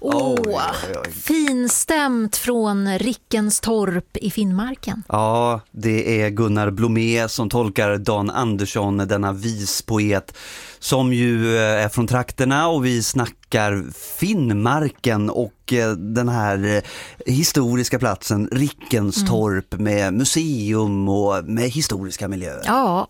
Finstämt från Rickenstorp i Finnmarken. Ja, det är Gunnar Blomé som tolkar Dan Andersson, denna vispoet som ju är från trakterna, och vi snackar Finnmarken och den här historiska platsen Rickenstorp med museum och med historiska miljöer. Ja,